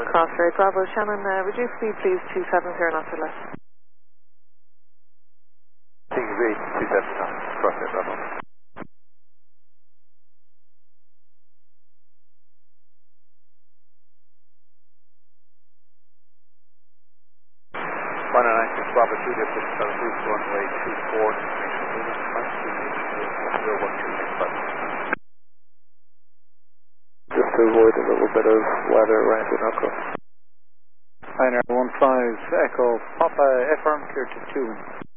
Crossroad Bravo, Shannon, reduce speed please 270 knots or less. TV 270 knots, Crossroad Bravo. 196 Bravo 2, distance southeast, runway 24, information moving, 01265. Just to avoid a little bit of weather around the knuckle. Pioneer 15 Echo Papa, affirm clear to 2.